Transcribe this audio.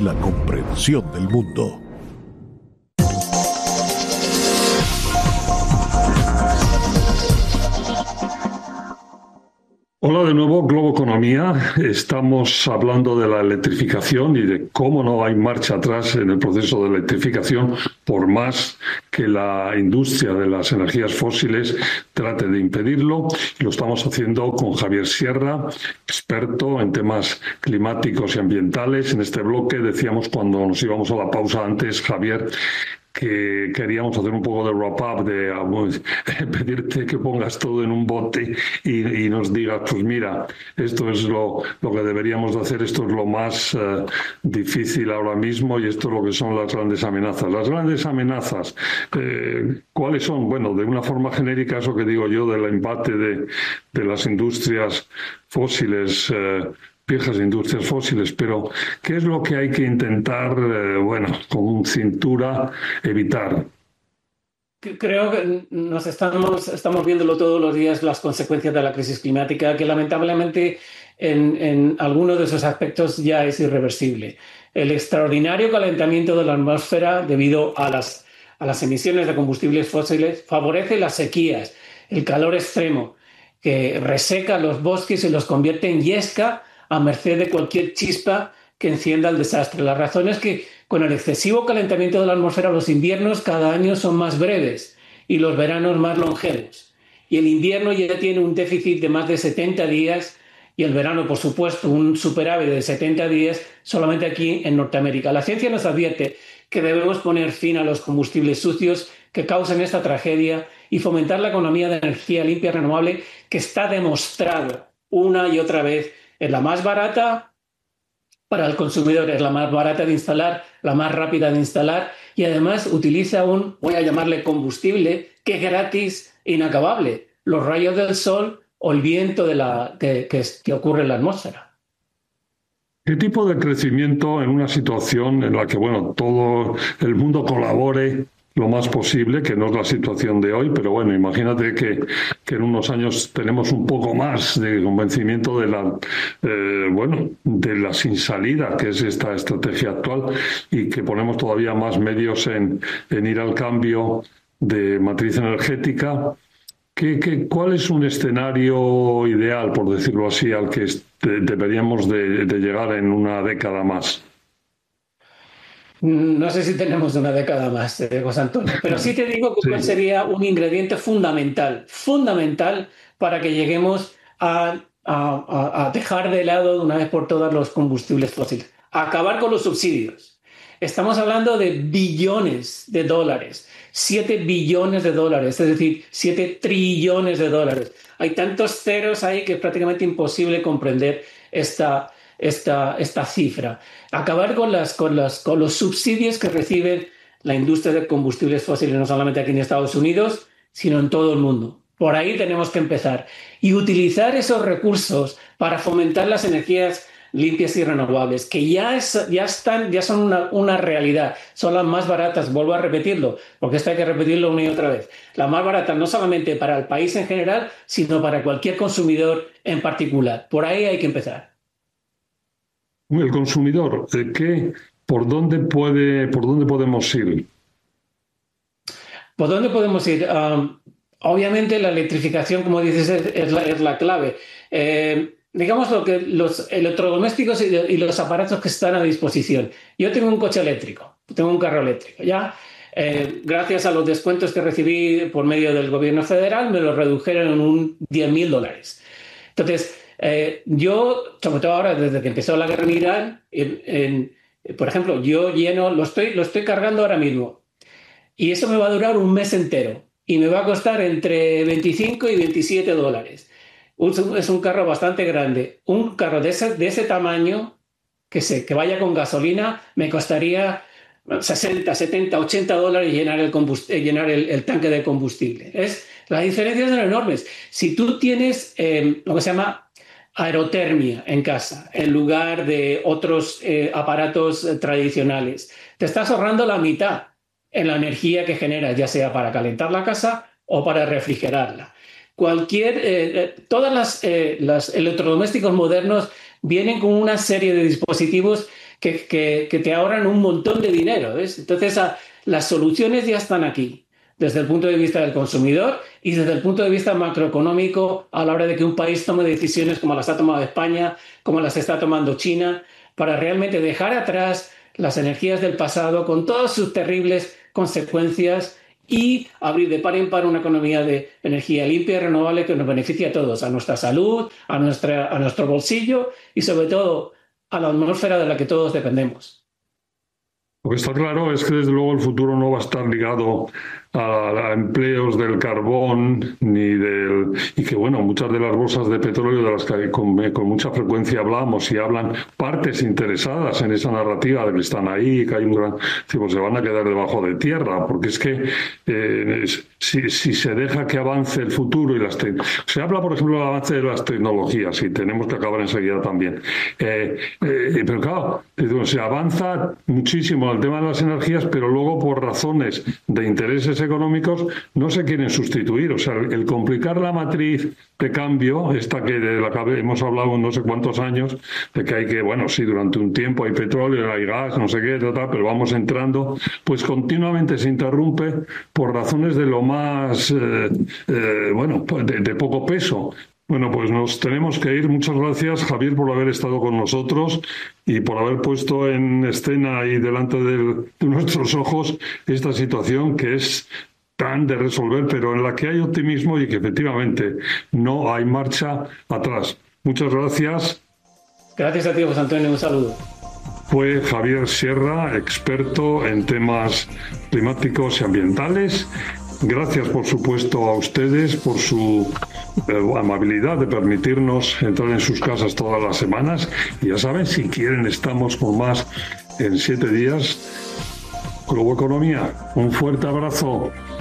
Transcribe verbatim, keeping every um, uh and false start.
y la comprensión del mundo. Hola de nuevo, Globo Economía. Estamos hablando de la electrificación y de cómo no hay marcha atrás en el proceso de electrificación, por más que la industria de las energías fósiles trate de impedirlo. Lo estamos haciendo con Javier Sierra, experto en temas climáticos y ambientales. En este bloque decíamos, cuando nos íbamos a la pausa antes, Javier, que queríamos hacer un poco de wrap-up, de vamos, pedirte que pongas todo en un bote y, y nos digas, pues mira, esto es lo, lo que deberíamos de hacer, esto es lo más uh, difícil ahora mismo y esto es lo que son las grandes amenazas. Las grandes amenazas, eh, ¿cuáles son? Bueno, de una forma genérica, eso que digo yo, del embate de, de las industrias fósiles, eh, viejas industrias fósiles, pero ¿qué es lo que hay que intentar, eh, bueno, con cintura, evitar? Creo que nos estamos, estamos viéndolo todos los días, las consecuencias de la crisis climática, que lamentablemente en, en algunos de esos aspectos ya es irreversible. El extraordinario calentamiento de la atmósfera debido a las, a las emisiones de combustibles fósiles favorece las sequías, el calor extremo, que reseca los bosques y los convierte en yesca a merced de cualquier chispa que encienda el desastre. La razón es que con el excesivo calentamiento de la atmósfera los inviernos cada año son más breves y los veranos más longevos. Y el invierno ya tiene un déficit de más de setenta días y el verano, por supuesto, un superávit de setenta días solamente aquí en Norteamérica. La ciencia nos advierte que debemos poner fin a los combustibles sucios que causan esta tragedia y fomentar la economía de energía limpia y renovable, que está demostrado una y otra vez es la más barata para el consumidor, es la más barata de instalar, la más rápida de instalar y además utiliza un, voy a llamarle combustible, que es gratis e inacabable, los rayos del sol o el viento de la, que, que, que ocurre en la atmósfera. ¿Qué tipo de crecimiento en una situación en la que, bueno, todo el mundo colabore lo más posible, que no es la situación de hoy, pero bueno, imagínate que, que en unos años tenemos un poco más de convencimiento de la, eh, bueno, de la sin salida, que es esta estrategia actual, y que ponemos todavía más medios en, en ir al cambio de matriz energética? ¿Qué, qué, ¿Cuál es un escenario ideal, por decirlo así, al que deberíamos de, de llegar en una década más? No sé si tenemos una década más, eh, José Antonio, pero sí te digo que sí. Sería un ingrediente fundamental, fundamental para que lleguemos a, a, a dejar de lado de una vez por todas los combustibles fósiles, a acabar con los subsidios. Estamos hablando de billones de dólares, siete billones de dólares, es decir, siete trillones de dólares. Hay tantos ceros ahí que es prácticamente imposible comprender esta Esta, esta cifra. Acabar con, las, con, las, con los subsidios que recibe la industria de combustibles fósiles, no solamente aquí en Estados Unidos, sino en todo el mundo. Por ahí tenemos que empezar. Y utilizar esos recursos para fomentar las energías limpias y renovables, que ya, es, ya, están, ya son una, una realidad. Son las más baratas, vuelvo a repetirlo, porque esto hay que repetirlo una y otra vez. La más barata no solamente para el país en general, sino para cualquier consumidor en particular. Por ahí hay que empezar. El consumidor, ¿qué, por, dónde puede, ¿por dónde podemos ir? ¿Por dónde podemos ir? Um, obviamente la electrificación, como dices, es, es, la, es la clave. Eh, digamos lo que los electrodomésticos y, y los aparatos que están a disposición. Yo tengo un coche eléctrico, tengo un carro eléctrico, ¿ya? Eh, gracias a los descuentos que recibí por medio del gobierno federal, me los redujeron en un diez mil dólares. Entonces, Eh, yo, sobre todo ahora, desde que empezó la guerra en Irán, en, en, por ejemplo, yo lleno, lo estoy, lo estoy cargando ahora mismo y eso me va a durar un mes entero y me va a costar entre veinticinco y veintisiete dólares. Un, es un carro bastante grande. Un carro de ese, de ese tamaño, que, se, que vaya con gasolina, me costaría sesenta, setenta, ochenta dólares llenar el, llenar el, el tanque de combustible. Es, las diferencias son enormes. Si tú tienes eh, lo que se llama aerotermia en casa, en lugar de otros eh, aparatos eh, tradicionales, te estás ahorrando la mitad en la energía que generas, ya sea para calentar la casa o para refrigerarla. Cualquier, eh, todas las, eh, los electrodomésticos modernos vienen con una serie de dispositivos que, que, que te ahorran un montón de dinero, ¿ves? Entonces, a, las soluciones ya están aquí, desde el punto de vista del consumidor y desde el punto de vista macroeconómico, a la hora de que un país tome decisiones como las ha tomado España, como las está tomando China, para realmente dejar atrás las energías del pasado con todas sus terribles consecuencias y abrir de par en par una economía de energía limpia y renovable que nos beneficie a todos, a nuestra salud, a, nuestra, a nuestro bolsillo y sobre todo a la atmósfera de la que todos dependemos. Lo que está claro es que desde luego el futuro no va a estar ligado a, a empleos del carbón ni del y que bueno, muchas de las bolsas de petróleo de las que con, con mucha frecuencia hablamos y hablan partes interesadas en esa narrativa de que están ahí, que hay un gran tipo, se van a quedar debajo de tierra, porque es que eh, si, si se deja que avance el futuro y las te- se habla por ejemplo del avance de las tecnologías y tenemos que acabar enseguida también, eh, eh, pero claro, se avanza muchísimo el tema de las energías, pero luego por razones de intereses económicos no se quieren sustituir. O sea, el complicar la matriz de cambio, esta que de la que hemos hablado no sé cuántos años, de que hay que, bueno, sí, durante un tiempo hay petróleo, hay gas, no sé qué, tal, pero vamos entrando, pues continuamente se interrumpe por razones de lo más, eh, eh, bueno, de, de poco peso. Bueno, pues nos tenemos que ir. Muchas gracias, Javier, por haber estado con nosotros y por haber puesto en escena y delante de, de nuestros ojos esta situación que es tan de resolver, pero en la que hay optimismo y que efectivamente no hay marcha atrás. Muchas gracias. Gracias a ti, José Antonio. Un saludo. Fue Javier Sierra, experto en temas climáticos y ambientales. Gracias, por supuesto, a ustedes por su eh, amabilidad de permitirnos entrar en sus casas todas las semanas. Y ya saben, si quieren, estamos por más en siete días. Globo Economía, un fuerte abrazo.